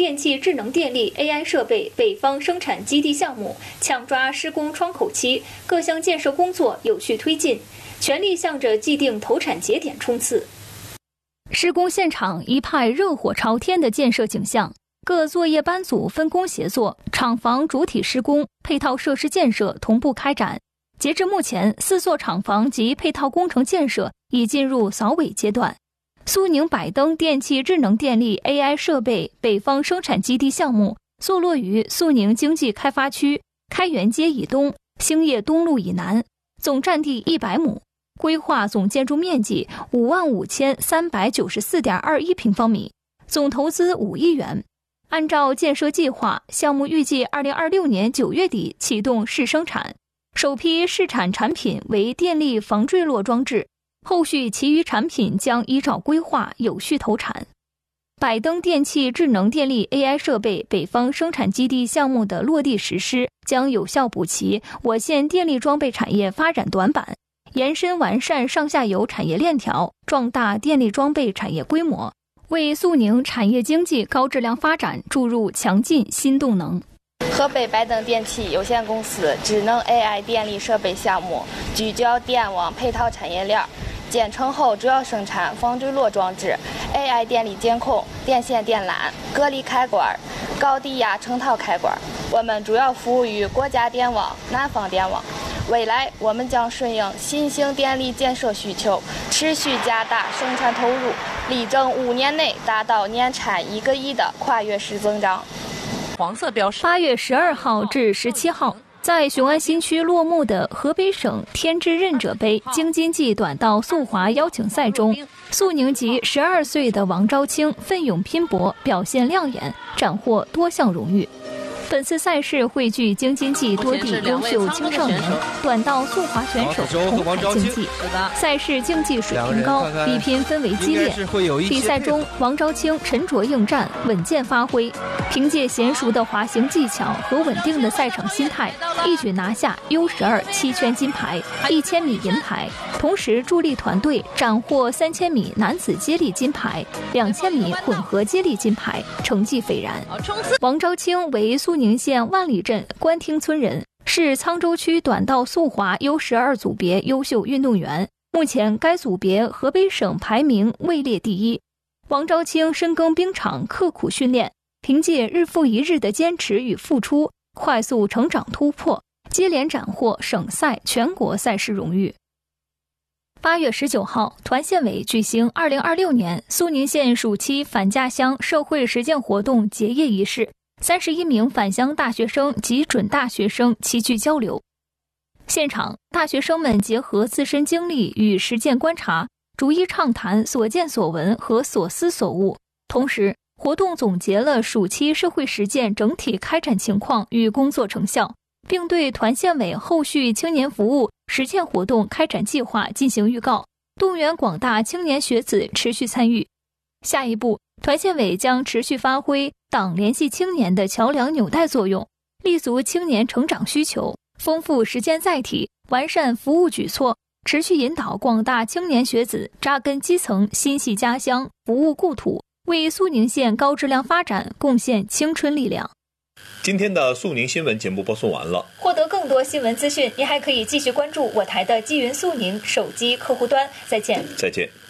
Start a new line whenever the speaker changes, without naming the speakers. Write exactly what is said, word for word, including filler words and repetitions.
电气智能电力 A I 设备北方生产基地项目抢抓施工窗口期，各项建设工作有序推进，全力向着既定投产节点冲刺。施工现场一派热火朝天的建设景象，各作业班组分工协作，厂房主体施工、配套设施建设同步开展。截至目前，四座厂房及配套工程建设已进入扫尾阶段。苏宁百登电气智能电力 A I 设备北方生产基地项目坐落于苏宁经济开发区开元街以东、兴业东路以南，总占地一百亩，规划总建筑面积五万五千三百九十四点二一平方米，总投资五亿元。按照建设计划，项目预计二零二六年九月底启动试生产，首批试产产品为电力防坠落装置，后续其余产品将依照规划有序投产。百登电气智能电力 A I 设备北方生产基地项目的落地实施，将有效补齐我县电力装备产业发展短板，延伸完善上下游产业链条，壮大电力装备产业规模，为苏宁产业经济高质量发展注入强劲新动能。
河北百登电气有限公司智能 A I 电力设备项目聚焦电网配套产业链，建成后主要生产防坠落装置、A I 电力监控、电线电缆、隔离开关、高低压成套开关。我们主要服务于国家电网、南方电网。未来我们将顺应新兴电力建设需求，持续加大生产投入，力争五年内达到年产一个亿的跨越式增长。
黄色标识。八月十二号至十七号，在雄安新区落幕的河北省天之任者杯京津冀短道速滑邀请赛中，苏宁籍十二岁的王昭清奋勇拼搏，表现亮眼，斩获多项荣誉。本次赛事汇聚京津冀多地优秀青少年短道速滑选手同台竞技，赛事竞技水平高，比拼氛围激烈。比赛中，王昭清沉着应战，稳健发挥，凭借娴熟的滑行技巧和稳定的赛场心态，一举拿下 U 十二 七圈金牌、一千米银牌，同时助力团队斩获三千米男子接力金牌、两千米混合接力金牌，成绩斐然。王昭清为苏宁县万里镇官厅村人，是沧州区短道速滑 U 十二 组别优秀运动员，目前该组别河北省排名位列第一。王昭清深耕冰场，刻苦训练，凭借日复一日的坚持与付出，快速成长突破，接连斩获省赛、全国赛事荣誉。八月十九号，团县委举行二零二六年苏宁县暑期返家乡社会实践活动结业仪式，三十一名返乡大学生及准大学生齐聚交流。现场，大学生们结合自身经历与实践观察，逐一畅谈所见所闻和所思所悟。同时，活动总结了暑期社会实践整体开展情况与工作成效，并对团县委后续青年服务实践活动开展计划进行预告，动员广大青年学子持续参与。下一步，团县委将持续发挥党联系青年的桥梁纽带作用，立足青年成长需求，丰富实践载体，完善服务举措，持续引导广大青年学子扎根基层，心系家乡，服务故土，为苏宁县高质量发展贡献青春力量。
今天的苏宁新闻节目播送完了。
获得更多新闻资讯，您还可以继续关注我台的基云苏宁手机客户端。再见。
再见。